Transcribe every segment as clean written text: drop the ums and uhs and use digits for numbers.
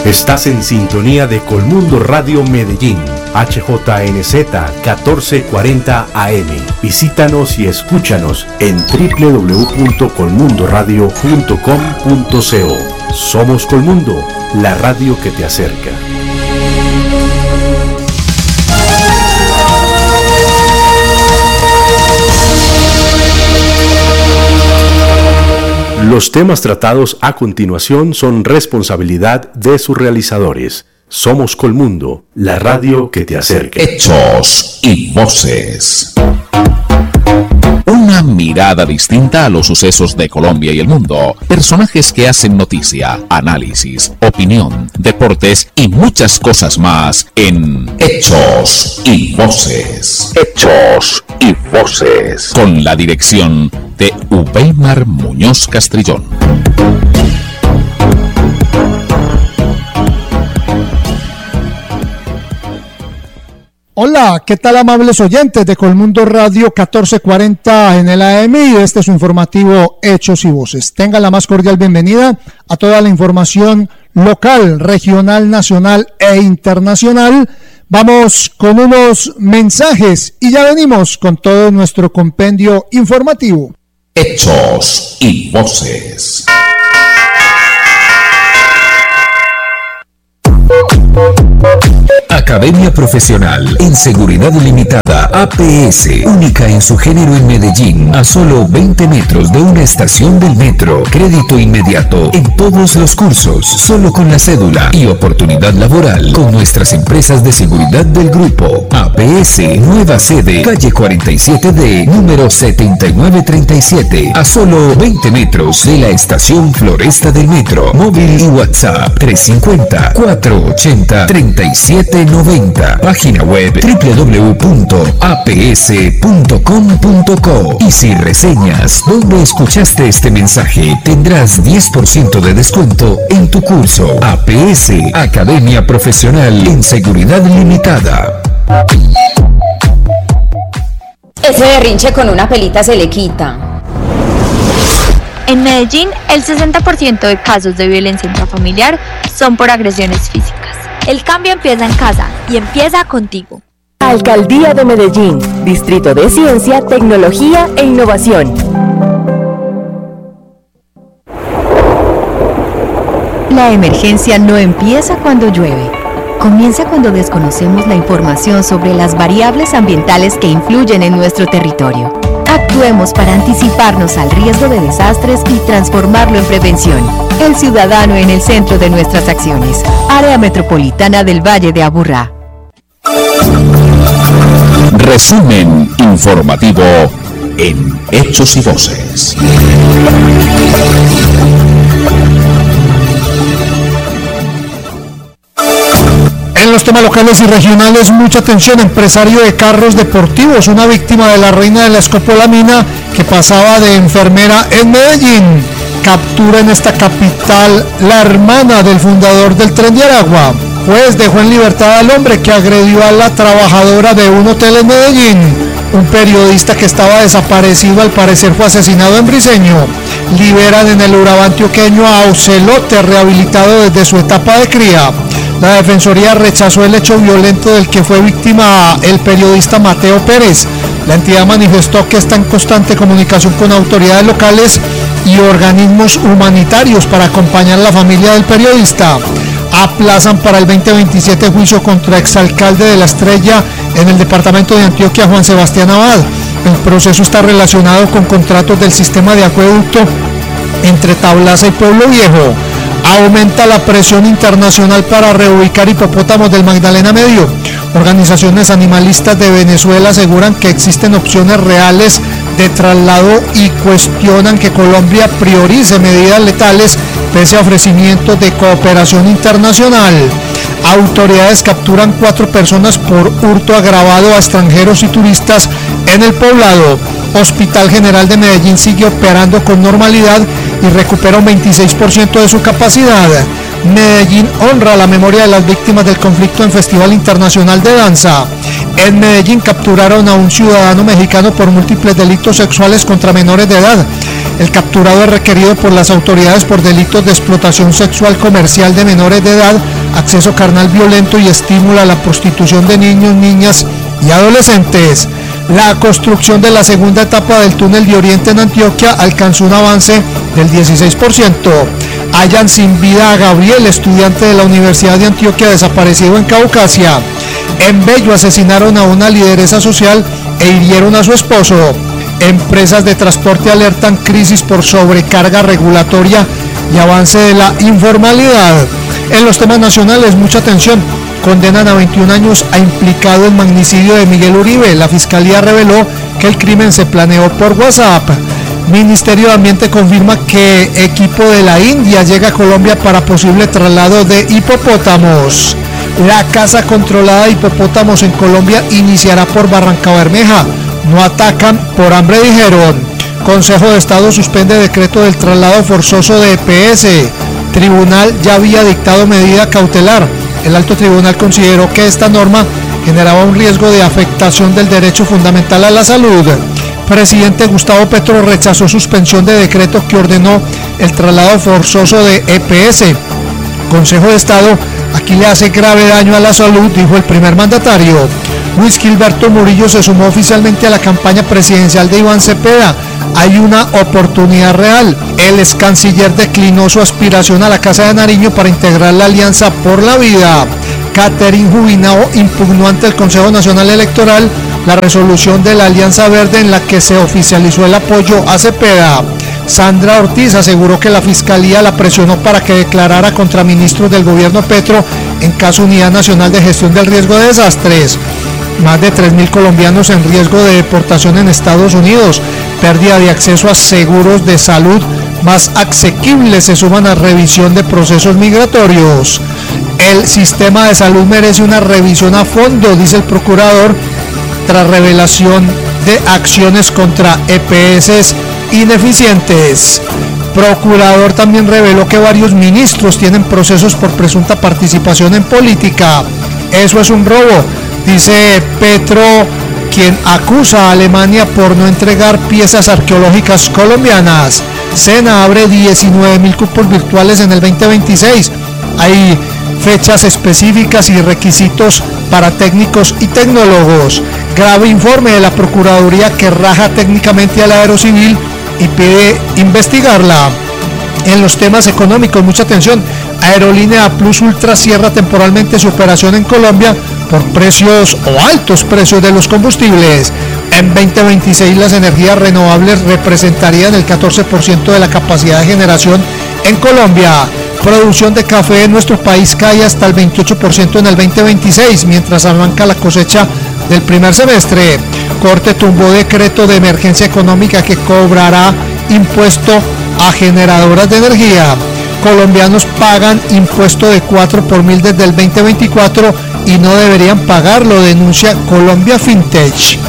Estás en sintonía de Colmundo Radio Medellín, HJNZ 1440 AM. Visítanos y escúchanos en www.colmundoradio.com.co. Somos Colmundo, la radio que te acerca. Los temas tratados a continuación son responsabilidad de sus realizadores. Somos Colmundo, la radio que te acerca. Hechos y voces. Una mirada distinta a los sucesos de Colombia y el mundo. Personajes que hacen noticia, análisis, opinión, deportes y muchas cosas más en Hechos y Voces. Hechos y Voces. Con la dirección de Ubeimar Muñoz Castrillón. Hola, ¿qué tal amables oyentes de Colmundo Radio 1440 en el AM? Y este es su informativo Hechos y Voces. Tenga la más cordial bienvenida a toda la información local, regional, nacional e internacional. Vamos con unos mensajes y ya venimos con todo nuestro compendio informativo. Hechos y Voces. Academia Profesional en Seguridad Limitada APS, única en su género en Medellín, a solo 20 metros de una estación del metro. Crédito inmediato en todos los cursos, solo con la cédula y oportunidad laboral con nuestras empresas de seguridad del grupo. APS, nueva sede, calle 47D, número 7937, a solo 20 metros de la estación Floresta del metro. Móvil y WhatsApp 350-480-3790. Página web www.aps.com.co. Y si reseñas dónde escuchaste este mensaje, tendrás 10% de descuento en tu curso. APS, Academia Profesional en Seguridad Limitada. Ese berrinche con una pelita se le quita. En Medellín, el 60% de casos de violencia intrafamiliar son por agresiones físicas. El cambio empieza en casa y empieza contigo. Alcaldía de Medellín, Distrito de Ciencia, Tecnología e Innovación. La emergencia no empieza cuando llueve. Comienza cuando desconocemos la información sobre las variables ambientales que influyen en nuestro territorio. Actuemos para anticiparnos al riesgo de desastres y transformarlo en prevención. El ciudadano en el centro de nuestras acciones. Área Metropolitana del Valle de Aburrá. Resumen informativo en Hechos y Voces. En los temas locales y regionales, mucha atención. Empresario de carros deportivos, una víctima de la reina de la escopolamina que pasaba de enfermera en Medellín. Captura en esta capital la hermana del fundador del Tren de Aragua. Juez dejó en libertad al hombre que agredió a la trabajadora de un hotel en Medellín. Un periodista que estaba desaparecido al parecer fue asesinado en Briceño. Liberan en el Urabá antioqueño a Ocelote, rehabilitado desde su etapa de cría. La Defensoría rechazó el hecho violento del que fue víctima el periodista Mateo Pérez. La entidad manifestó que está en constante comunicación con autoridades locales y organismos humanitarios para acompañar a la familia del periodista. Aplazan para el 2027 juicio contra exalcalde de La Estrella en el departamento de Antioquia, Juan Sebastián Abad. El proceso está relacionado con contratos del sistema de acueducto entre Tablaza y Pueblo Viejo. Aumenta la presión internacional para reubicar hipopótamos del Magdalena Medio. Organizaciones animalistas de Venezuela aseguran que existen opciones reales de traslado y cuestionan que Colombia priorice medidas letales pese a ofrecimientos de cooperación internacional. Autoridades capturan 4 personas por hurto agravado a extranjeros y turistas en el Poblado. Hospital General de Medellín sigue operando con normalidad y recupera un 26% de su capacidad. Medellín honra la memoria de las víctimas del conflicto en Festival Internacional de Danza. En Medellín capturaron a un ciudadano mexicano por múltiples delitos sexuales contra menores de edad. El capturado es requerido por las autoridades por delitos de explotación sexual comercial de menores de edad, acceso carnal violento y estímulo a la prostitución de niños, niñas y adolescentes. La construcción de la segunda etapa del túnel de Oriente en Antioquia alcanzó un avance del 16%. Hallan sin vida a Gabriel, estudiante de la Universidad de Antioquia desaparecido en Caucasia. En Bello asesinaron a una lideresa social e hirieron a su esposo. Empresas de transporte alertan crisis por sobrecarga regulatoria y avance de la informalidad. En los temas nacionales, mucha atención. Condenan a 21 años a implicado en magnicidio de Miguel Uribe. La Fiscalía reveló que el crimen se planeó por WhatsApp. Ministerio de Ambiente confirma que equipo de la India llega a Colombia para posible traslado de hipopótamos. La caza controlada de hipopótamos en Colombia iniciará por Barrancabermeja. No atacan por hambre, dijeron. Consejo de Estado suspende decreto del traslado forzoso de EPS. Tribunal ya había dictado medida cautelar. El alto tribunal consideró que esta norma generaba un riesgo de afectación del derecho fundamental a la salud. Presidente Gustavo Petro rechazó suspensión de decreto que ordenó el traslado forzoso de EPS. Consejo de Estado, aquí le hace grave daño a la salud, dijo el primer mandatario. Luis Gilberto Murillo se sumó oficialmente a la campaña presidencial de Iván Cepeda. Hay una oportunidad real. El ex canciller declinó su aspiración a la Casa de Nariño para integrar la Alianza por la Vida. Catherine Jubinao impugnó ante el Consejo Nacional Electoral la resolución de la Alianza Verde en la que se oficializó el apoyo a Cepeda. Sandra Ortiz aseguró que la Fiscalía la presionó para que declarara contra ministros del gobierno Petro en caso Unidad Nacional de Gestión del Riesgo de Desastres. Más de 3.000 colombianos en riesgo de deportación en Estados Unidos. Pérdida de acceso a seguros de salud más asequibles se suman a revisión de procesos migratorios. El sistema de salud merece una revisión a fondo, dice el procurador, tras revelación de acciones contra EPS ineficientes. Procurador también reveló que varios ministros tienen procesos por presunta participación en política. Eso es un robo, dice Petro, quien acusa a Alemania por no entregar piezas arqueológicas colombianas. SENA abre 19.000 cupos virtuales en el 2026. Hay fechas específicas y requisitos para técnicos y tecnólogos. Grave informe de la Procuraduría que raja técnicamente a la Aerocivil y pide investigarla. En los temas económicos, mucha atención. Aerolínea Plus Ultra cierra temporalmente su operación en Colombia por precios o altos precios de los combustibles. En 2026 las energías renovables representarían el 14% de la capacidad de generación en Colombia. Producción de café en nuestro país cae hasta el 28% en el 2026, mientras arranca la cosecha del primer semestre. Corte tumbó decreto de emergencia económica que cobrará impuesto a generadoras de energía. Colombianos pagan impuesto de 4 por mil desde el 2024 y no deberían pagarlo, denuncia Colombia Fintech.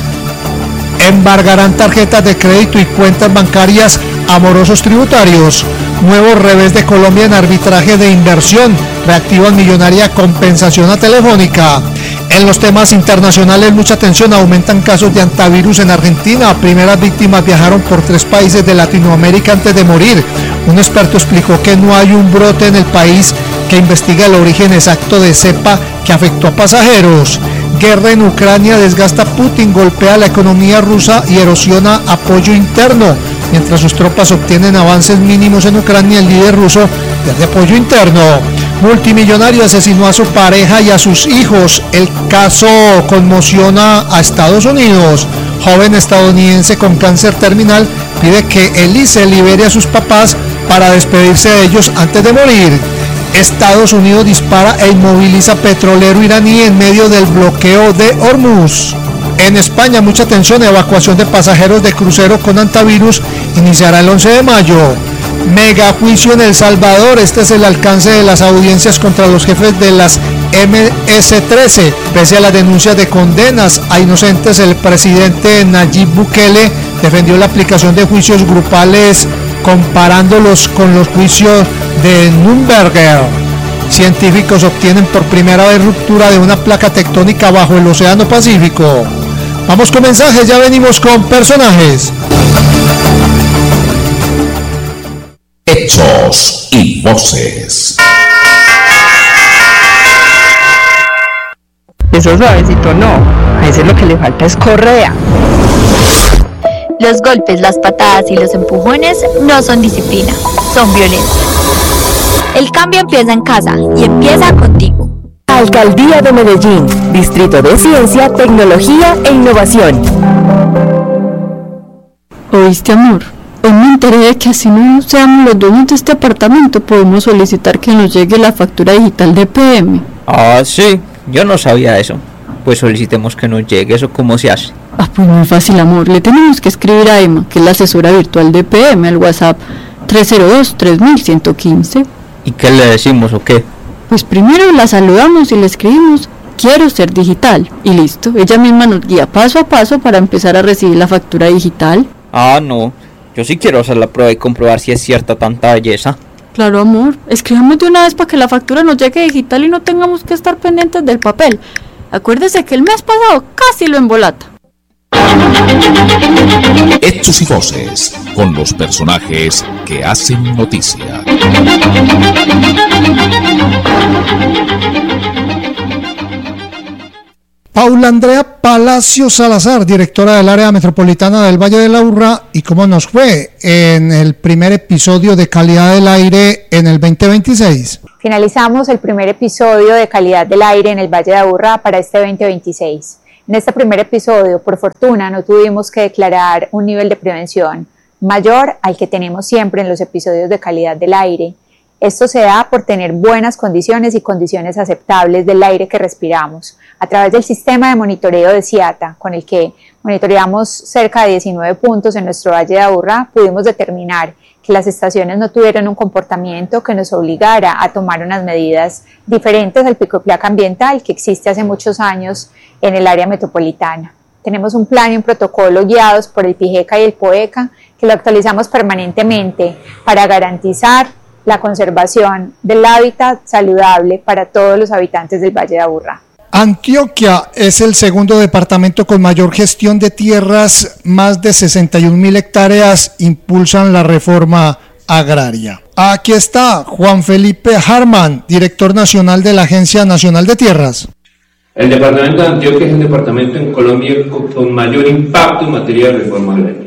Embargarán tarjetas de crédito y cuentas bancarias a morosos tributarios. Nuevo revés de Colombia en arbitraje de inversión. Reactivan millonaria compensación a Telefónica. En los temas internacionales, mucha atención. Aumentan casos de hantavirus en Argentina. Primeras víctimas viajaron por 3 países de Latinoamérica antes de morir. Un experto explicó que no hay un brote en el país que investiga el origen exacto de cepa que afectó a pasajeros. Guerra en Ucrania desgasta a Putin, golpea la economía rusa y erosiona apoyo interno. Mientras sus tropas obtienen avances mínimos en Ucrania, el líder ruso pierde apoyo interno. Multimillonario asesinó a su pareja y a sus hijos. El caso conmociona a Estados Unidos. Joven estadounidense con cáncer terminal pide que el ICE libere a sus papás para despedirse de ellos antes de morir. Estados Unidos dispara e inmoviliza petrolero iraní en medio del bloqueo de Hormuz. En España, mucha atención, evacuación de pasajeros de crucero con hantavirus iniciará el 11 de mayo. Mega juicio en El Salvador, este es el alcance de las audiencias contra los jefes de las MS-13. Pese a las denuncias de condenas a inocentes, el presidente Nayib Bukele defendió la aplicación de juicios grupales comparándolos con los juicios de Nürnberg. Científicos obtienen por primera vez ruptura de una placa tectónica bajo el Océano Pacífico. Vamos con mensajes, ya venimos con personajes. Hechos y voces. Eso suavecito no, a ese lo que le falta es correa. Los golpes, las patadas y los empujones no son disciplina, son violencia. El cambio empieza en casa y empieza contigo. Alcaldía de Medellín, Distrito de Ciencia, Tecnología e Innovación. ¿Oíste, amor? Hoy me enteré de que así no seamos los dueños de este apartamento, podemos solicitar que nos llegue la factura digital de PM. Ah, sí, yo no sabía eso. Pues solicitemos que nos llegue, ¿eso cómo se hace? Pues muy fácil, amor. Le tenemos que escribir a Emma, que es la asesora virtual de PM, al WhatsApp 302-3115. ¿Y qué le decimos o qué? Pues primero la saludamos y le escribimos: quiero ser digital, y listo. Ella misma nos guía paso a paso para empezar a recibir la factura digital. Ah, no, yo sí quiero hacer la prueba y comprobar si es cierta tanta belleza. Claro, amor, escribamos de una vez para que la factura nos llegue digital y no tengamos que estar pendientes del papel. Acuérdese que el mes pasado casi lo embolata. Hechos y voces, con los personajes que hacen noticia. Paula Andrea Palacio Salazar, directora del área metropolitana del Valle de la Urra, y cómo nos fue en el primer episodio de Calidad del Aire en el 2026. Finalizamos el primer episodio de Calidad del Aire en el Valle de Aburrá para este 2026. En este primer episodio, por fortuna, no tuvimos que declarar un nivel de prevención mayor al que tenemos siempre en los episodios de Calidad del Aire. Esto se da por tener buenas condiciones y condiciones aceptables del aire que respiramos. A través del sistema de monitoreo de CIATA, con el que monitoreamos cerca de 19 puntos en nuestro Valle de Aburrá, pudimos determinar que las estaciones no tuvieron un comportamiento que nos obligara a tomar unas medidas diferentes al pico y placa ambiental que existe hace muchos años en el área metropolitana. Tenemos un plan y un protocolo guiados por el PIGECA y el POECA que lo actualizamos permanentemente para garantizar la conservación del hábitat saludable para todos los habitantes del Valle de Aburrá. Antioquia es el segundo departamento con mayor gestión de tierras, más de 61.000 hectáreas impulsan la reforma agraria. Aquí está Juan Felipe Harman, director nacional de la Agencia Nacional de Tierras. El departamento de Antioquia es el departamento en Colombia con mayor impacto en materia de reforma agraria.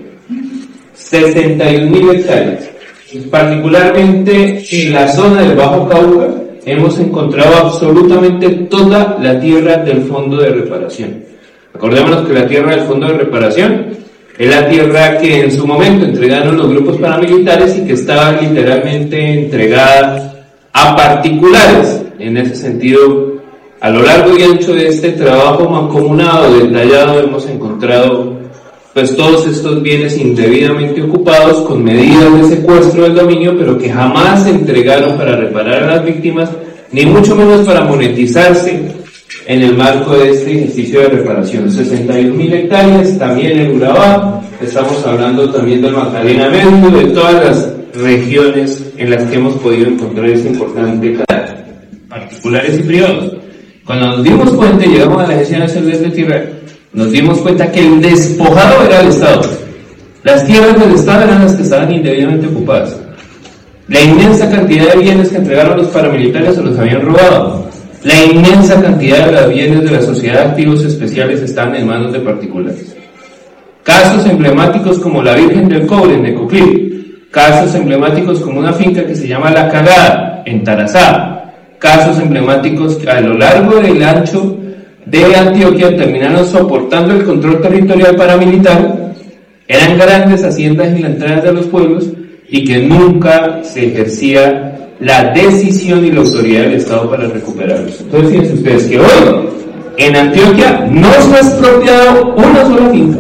61.000 hectáreas. Particularmente en la zona del Bajo Cauca hemos encontrado absolutamente toda la tierra del fondo de reparación. Acordémonos que la tierra del fondo de reparación es la tierra que en su momento entregaron los grupos paramilitares y que estaba literalmente entregada a particulares. En ese sentido, a lo largo y ancho de este trabajo mancomunado, detallado, hemos encontrado pues todos estos bienes indebidamente ocupados con medidas de secuestro del dominio, pero que jamás se entregaron para reparar a las víctimas, ni mucho menos para monetizarse en el marco de este ejercicio de reparación. 61.000 hectáreas, también en Urabá, estamos hablando también del Magdalena Medio, de todas las regiones en las que hemos podido encontrar este importante carácter, particulares y privados. Cuando nos dimos cuenta y llegamos a la Agencia Nacional de Tierra, nos dimos cuenta que el despojado era el Estado. Las tierras del Estado eran las que estaban indebidamente ocupadas. La inmensa cantidad de bienes que entregaron los paramilitares se los habían robado. La inmensa cantidad de los bienes de la sociedad de activos especiales estaban en manos de particulares. Casos emblemáticos como la Virgen del Cobre en Necoclí. Casos emblemáticos como una finca que se llama La Cagada en Tarazá. Casos emblemáticos que a lo largo del ancho de Antioquia terminaron soportando el control territorial paramilitar, eran grandes haciendas en la entrada de los pueblos y que nunca se ejercía la decisión y la autoridad del Estado para recuperarlos. Entonces fíjense ustedes que hoy en Antioquia no se ha expropiado una sola finca,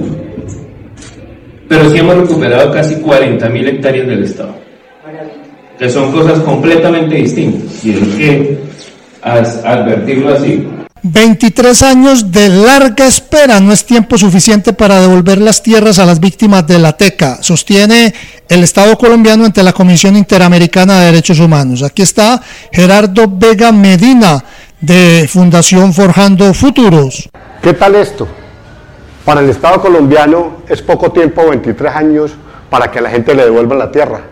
pero sí hemos recuperado casi 40.000 hectáreas del Estado, que son cosas completamente distintas y hay que advertirlo así. 23 años de larga espera no es tiempo suficiente para devolver las tierras a las víctimas de la TECA, sostiene el Estado colombiano ante la Comisión Interamericana de Derechos Humanos. Aquí está Gerardo Vega Medina, de Fundación Forjando Futuros. ¿Qué tal esto? Para el Estado colombiano es poco tiempo, 23 años, para que a la gente le devuelvan la tierra.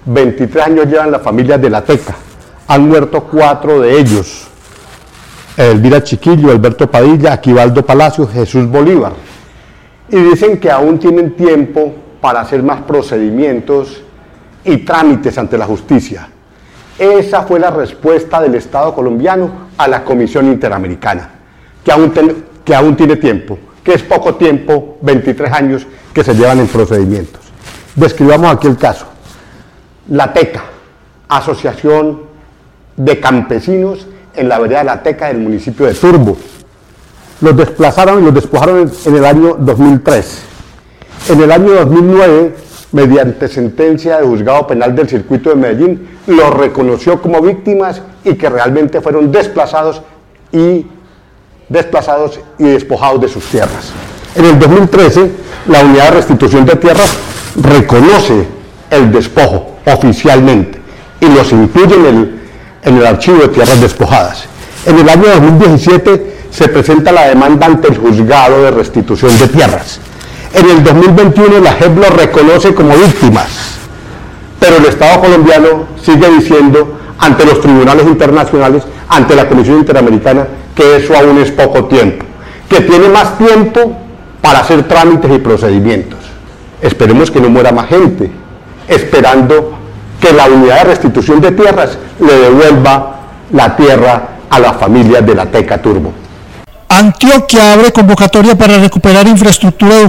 23 años llevan las familias de La Teca. Han muerto 4 de ellos. Elvira Chiquillo, Alberto Padilla, Aquivaldo Palacios, Jesús Bolívar. Y dicen que aún tienen tiempo para hacer más procedimientos y trámites ante la justicia. Esa fue la respuesta del Estado colombiano a la Comisión Interamericana, que aún tiene tiempo, que es poco tiempo, 23 años que se llevan en procedimientos. Describamos aquí el caso. La Teca, Asociación de Campesinos en la vereda de La Teca del municipio de Turbo. Los desplazaron y los despojaron en el año 2003. En el año 2009, mediante sentencia de juzgado penal del circuito de Medellín, los reconoció como víctimas y que realmente fueron desplazados y despojados de sus tierras. En el 2013, la Unidad de Restitución de Tierras reconoce el despojo oficialmente y los incluye en el archivo de tierras despojadas. En el año 2017 se presenta la demanda ante el Juzgado de Restitución de Tierras. En el 2021 la JEP los reconoce como víctimas, pero el Estado colombiano sigue diciendo ante los tribunales internacionales, ante la Comisión Interamericana, que eso aún es poco tiempo, que tiene más tiempo para hacer trámites y procedimientos. Esperemos que no muera más gente, esperando que la Unidad de Restitución de Tierras le devuelva la tierra a las familias de La Teca Turbo. Antioquia abre convocatoria para recuperar infraestructura educativa